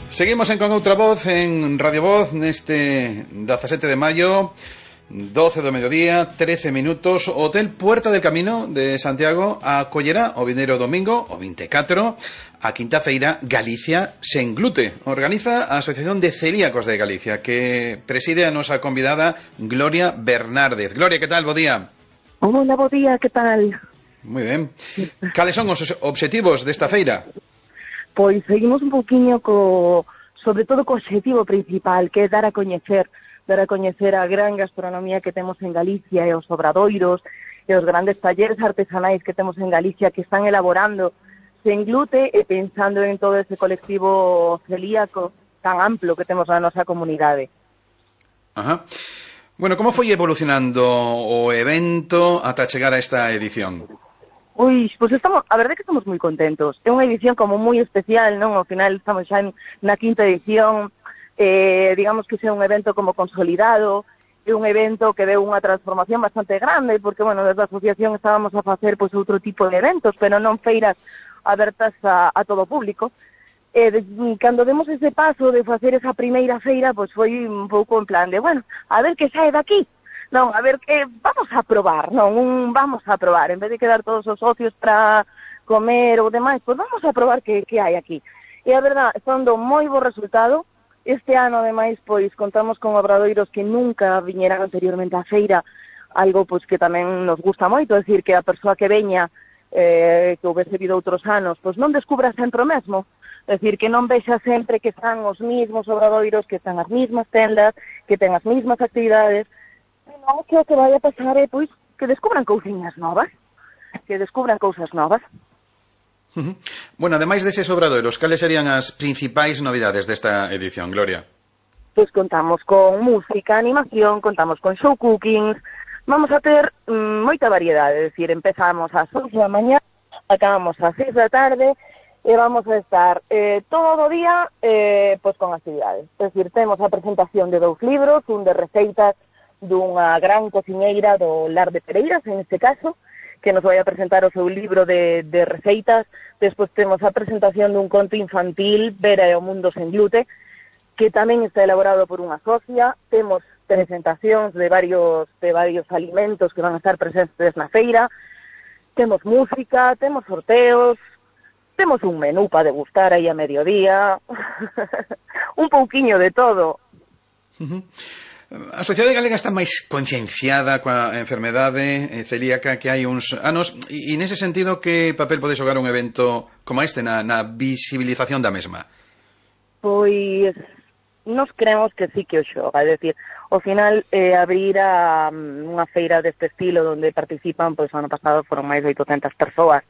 Seguimos Con Outra Voz en Radio Voz neste 17 de maio, 12 do mediodía, 13 minutos. O Hotel Puerta del Camino de Santiago acollerá o vindeiro domingo, o 24, a quinta feira Galicia sen glute. Organiza a Asociación de Celíacos de Galicia, que preside a nosa convidada Gloria Bernárdez. Gloria, que tal? Bo día. Hola, bo día, que tal? Moi ben. Cales son os obxectivos desta feira? Pois seguimos un poquinho sobre todo co obxectivo principal, que é dar a coñecer a gran gastronomía que temos en Galicia e os obradoiros e os grandes talleres artesanais que temos en Galicia que están elaborando sen glute e pensando en todo ese colectivo celíaco tan amplo que temos na nosa comunidade. Ajá. Bueno, como foi evolucionando o evento ata chegar a esta edición? Pois a verdade é que estamos moi contentos. É unha edición como moi especial, non? Ao final estamos xa na quinta edición, digamos que é un evento como consolidado, é un evento que deu unha transformación bastante grande, porque, bueno, desde a asociación estábamos a facer pois outro tipo de eventos, pero non feiras abertas a todo o público. Cando demos ese paso de facer esa primeira feira, pois foi un pouco en plan de, bueno, a ver que sae daqui. Non, a ver, vamos a probar, vamos a probar, en vez de quedar todos os socios para comer ou demais, pois vamos a probar que hai aquí. E a verdad, está dando moi bo resultado. Este ano, ademais, pois contamos con obradoiros que nunca viñeran anteriormente á feira, algo pois que tamén nos gusta moito, é dicir, que a persoa que veña, que houvese vido outros anos, pois non descubra sempre o mesmo. É dicir, que non vexa sempre que están os mismos obradoiros, que están as mismas tendas, que ten as mismas actividades. Non, que o que vai a pasar é, pois, que descubran cousiñas novas, Bueno, ademais deses obradoiros, cales serían as principais novidades desta edición, Gloria? Pois contamos con música, animación, contamos con show cookings, vamos a ter moita variedade, é dicir, empezamos ás 11 da mañá, acabamos ás 6 da tarde, e vamos a estar todo o día pois con actividades. É dicir, temos a presentación de 2 libros, un de receitas dunha gran cociñeira do Lar de Pereiras, en este caso, que nos vai a presentar o seu libro de receitas. Despois temos a presentación dun conto infantil, Vera e o mundo sen glute, que tamén está elaborado por unha socia. Temos presentacións de varios alimentos que van a estar presentes na feira. Temos música, temos sorteos, temos un menú para degustar aí a mediodía. Un pouquiño de todo. A sociedade galega está máis concienciada coa enfermedade celíaca que hai uns anos, e nese sentido, que papel pode xogar un evento como este na visibilización da mesma? Pois nos creemos que sí que o xoga, é dicir, ao final abrir unha feira deste estilo onde participan, pois o ano pasado foron máis de 800 persoas,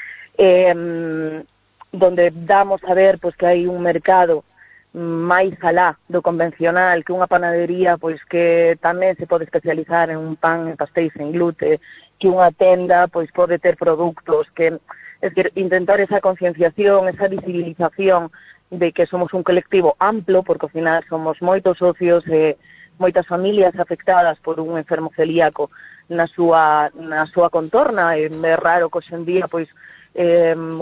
donde damos a ver pois que hai un mercado máis alá do convencional, que unha panadería pois que tamén se pode especializar en un pan e pastéis sen glute, que unha tenda pois pode ter produtos, que é que intentar esa concienciación, esa visibilización de que somos un colectivo amplo, porque ao final somos moitos socios e moitas familias afectadas por un enfermo celíaco na súa contorna, e é raro que hoxe en día pois